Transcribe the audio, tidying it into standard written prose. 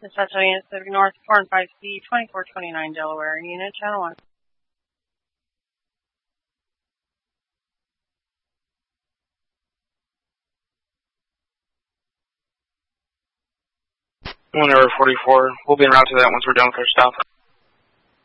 Dispatch Unit Pacific North, 4 and 5C, 2429 Delaware, Unit Channel 1. One hour 44. We'll be en route to that once we're done with our stop.